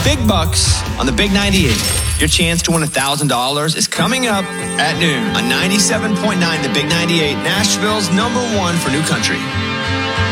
Big bucks on the Big 98. Your chance to win $1,000 is coming up at noon on 97.9 The Big 98, Nashville's #1 for new country.